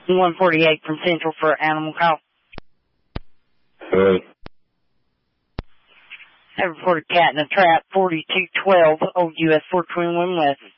148 from Central for animal call. Hey. I reported cat in a trap, 4212, Old US 421 West.